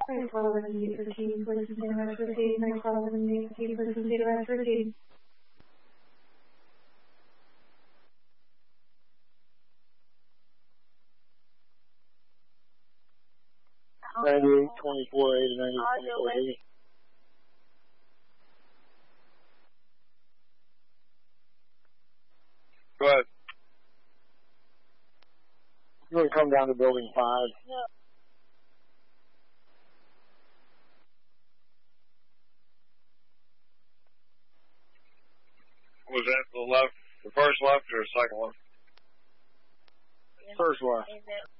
912 13, police in San West 13, 912 13, police in San West 13. 9824 80 98 24 80. Go ahead. You want to come down to building 5? No. Was that the left, the first left or the second one? Yeah. First left. Amen.